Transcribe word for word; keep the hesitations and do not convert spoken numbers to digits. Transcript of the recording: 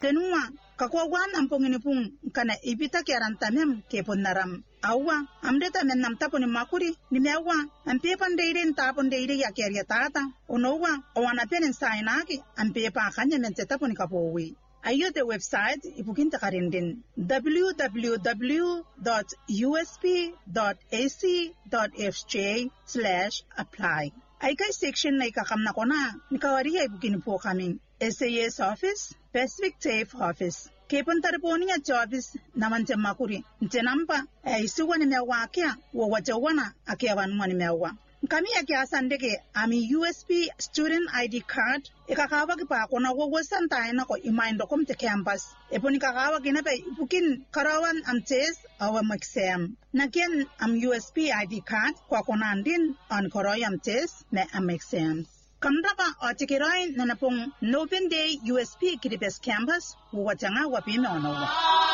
tenua kakwa wan ampong inipung kana ibita kerantamem keponaram awa amdeta mennam taponi makuri nimewa ampepan deiren tapon deire ya keria tata onowa owana penen sainaki ampepa kanya mente taponi kapowi ayo the website ipukinta karindin w w w dot u s p dot a c dot f j slash apply ay kay section na ikakam na ko na nikawari ay ipukin po kaming S A S office Pacific TAFE office kepon tarponi ya jobs naman te makuri ntenampa ay suwa ni mewa kia wo wajawana akiawan mo ni mewa kami akiasan deke ami U S P student I D card ikakawa kipa ko na wo wasanta na ko imaindo kom te campus eponi kakawa kinape ipukin karawan am test awa exam naken am U S P I D card kwa konandin an koroyam test me am exams Kamrapa artikirai nanapong Open Day U S P Kiribes campus, wajanga wapime onowa.